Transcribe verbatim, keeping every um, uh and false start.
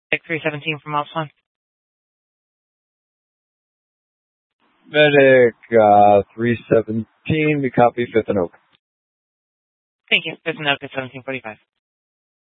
Medic three seventeen from Ops one. Medic uh, three seventeen, we copy fifth and Oak. Thank you. Fifth and Oak at seventeen forty-five.